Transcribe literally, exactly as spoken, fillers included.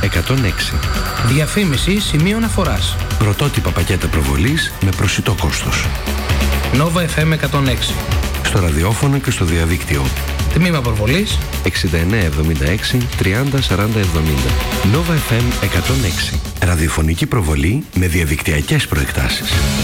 εκατόν έξι. Διαφήμιση σημείο αναφοράς. Πρωτότυπα πακέτα προβολής με προσιτό κόστος. Nova εφ εμ εκατόν έξι. Στο ραδιόφωνο και στο διαδίκτυο. Τμήμα προβολής εξήντα εννέα εβδομήντα έξι τριάντα σαράντα εβδομήντα. Nova εφ εμ εκατόν έξι. Ραδιοφωνική προβολή με διαδικτυακές προεκτάσεις.